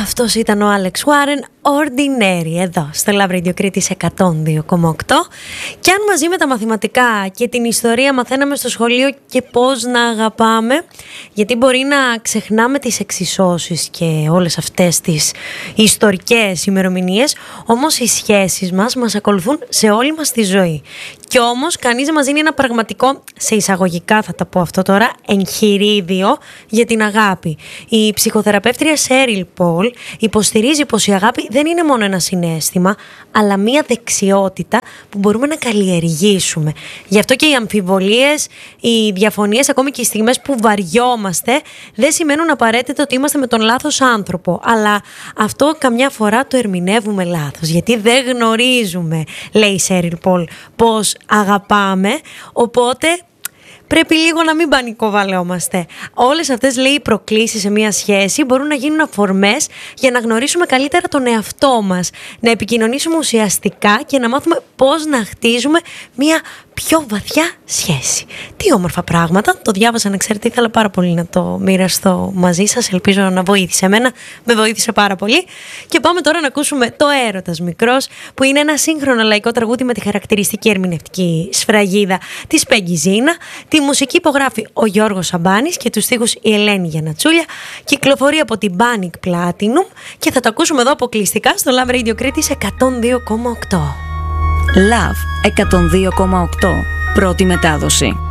Αυτός ήταν ο Άλεξ Warren, Ordinary, εδώ στο Love Radio Κρήτης 102,8. Και αν μαζί με τα μαθηματικά και την ιστορία μαθαίναμε στο σχολείο και πώς να αγαπάμε, γιατί μπορεί να ξεχνάμε τις εξισώσεις και όλες αυτές τις ιστορικές ημερομηνίες, όμως οι σχέσεις μας ακολουθούν σε όλη μας τη ζωή. Κι όμως κανείς μας δίνει ένα πραγματικό, σε εισαγωγικά θα τα πω αυτό τώρα, εγχειρίδιο για την αγάπη. Η ψυχοθεραπεύτρια Σέριλ Πολ υποστηρίζει πως η αγάπη δεν είναι μόνο ένα συναίσθημα, αλλά μία δεξιότητα που μπορούμε να καλλιεργήσουμε. Γι' αυτό και οι αμφιβολίες, οι διαφωνίες, ακόμη και οι στιγμές που βαριόμαστε, δεν σημαίνουν απαραίτητα ότι είμαστε με τον λάθος άνθρωπο. Αλλά αυτό καμιά φορά το ερμηνεύουμε λάθος, γιατί δεν γνωρίζουμε, λέει η Σέριλ Πολ, πώς αγαπάμε, οπότε πρέπει λίγο να μην πανικοβαλαιόμαστε. Όλες αυτές, λέει, οι προκλήσεις σε μια σχέση μπορούν να γίνουν αφορμές για να γνωρίσουμε καλύτερα τον εαυτό μας, να επικοινωνήσουμε ουσιαστικά και να μάθουμε πώς να χτίζουμε μια πιο βαθιά σχέση. Τι όμορφα πράγματα. Το διάβασα, να ξέρετε, ήθελα πάρα πολύ να το μοιραστώ μαζί σας. Ελπίζω να βοήθησε εμένα. Με βοήθησε πάρα πολύ. Και πάμε τώρα να ακούσουμε το Έρωτας Μικρός, που είναι ένα σύγχρονο λαϊκό τραγούδι με τη χαρακτηριστική ερμηνευτική σφραγίδα της Πέγγι Ζήνα. Τη μουσική υπογράφει ο Γιώργος Σαμπάνης και τους στίχους η Ελένη Γιαννατσούλια. Κυκλοφορεί από την Panic Platinum και θα το ακούσουμε εδώ αποκλειστικά στο Love Radio Κρήτης 102,8. Love 102,8. Πρώτη μετάδοση.